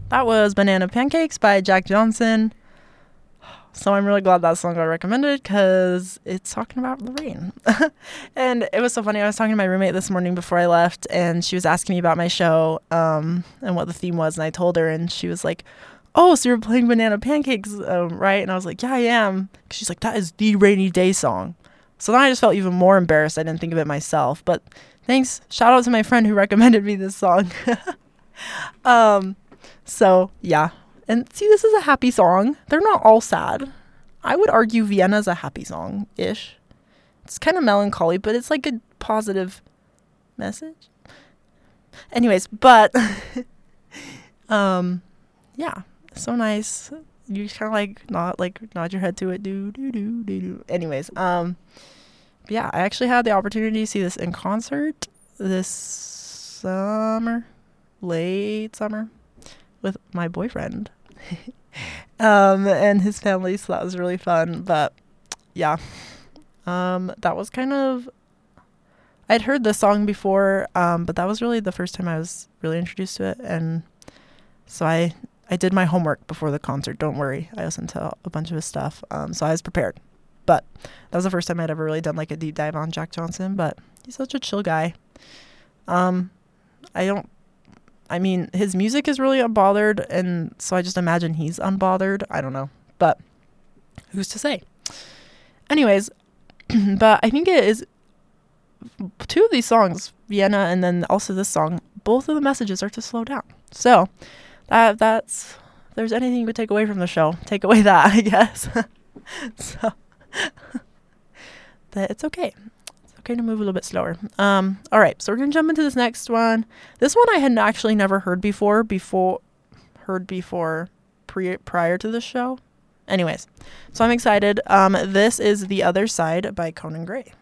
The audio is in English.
That was Banana Pancakes by Jack Johnson. So I'm really glad that song got recommended because it's talking about the rain. And it was so funny. I was talking to my roommate this morning before I left, and she was asking me about my show and what the theme was. And I told her, and she was like, oh, so you're playing Banana Pancakes, right? And I was like, yeah, I am. She's like, that is the rainy day song. So then I just felt even more embarrassed. I didn't think of it myself. But thanks. Shout out to my friend who recommended me this song. So, yeah. And see, this is a happy song. They're not all sad. I would argue Vienna's a happy song-ish. It's kind of melancholy, but it's like a positive message. Anyways, but, yeah, so nice. You just kind of nod your head to it. Do, do, do, do, do. Anyways, yeah, I actually had the opportunity to see this in concert this summer, late summer, with my boyfriend and his family, so that was really fun. But yeah, that was kind of, I'd heard this song before, but that was really the first time I was really introduced to it. And so I did my homework before the concert. Don't worry, I listened to a bunch of his stuff, so I was prepared. But that was the first time I'd ever really done like a deep dive on Jack Johnson. But he's such a chill guy. I mean, his music is really unbothered, and so I just imagine he's unbothered. I don't know, but who's to say? Anyways, but I think it is two of these songs, Vienna and then also this song, both of the messages are to slow down. So that's, if there's anything you could take away from the show, take away that, I guess. So, but it's okay. Okay to move a little bit slower. All right, so we're gonna jump into this next one. This one I had actually never heard before prior to the show. Anyways, so I'm excited. This is The Other Side by Conan Gray.